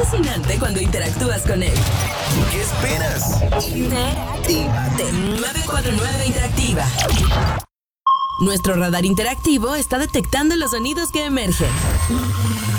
fascinante cuando interactúas con él. ¿Qué esperas? Interactívate. 949 Interactiva. Nuestro radar interactivo está detectando los sonidos que emergen.